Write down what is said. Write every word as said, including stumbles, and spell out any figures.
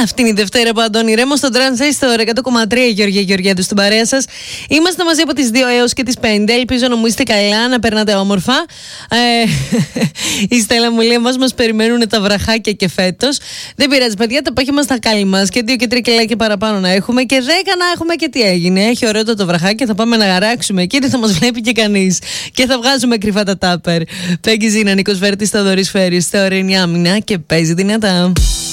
Αυτή είναι η Δευτέρα από Αντώνη Ρέμο στο Transistor εκατό κόμμα τρία. Γεωργία Γεωργιάδου στην παρέα σας. Είμαστε μαζί από τις δύο έως και τις πέντε. Ελπίζω να μου είστε καλά, να περνάτε όμορφα. Ε, η Στέλλα μου λέει: μας μας περιμένουν τα βραχάκια και φέτος. Δεν πειράζει, παιδιά, τα απόγευμα στα κάλλη μας. Και δύο και τρία κιλάκια παραπάνω να έχουμε. Και δέκα να έχουμε. Και τι έγινε. Έχει ωραίο το βραχάκι. Θα πάμε να γαράξουμε εκεί. Δεν θα μας βλέπει και κανείς. Και θα βγάζουμε κρυφά τα τάπερ. Πέγγι Ζήνα, Νίκος Βέρτης, Θοδωρής Φέρης, Θεωρηνιά Άμυνα και παίζει δυνατά.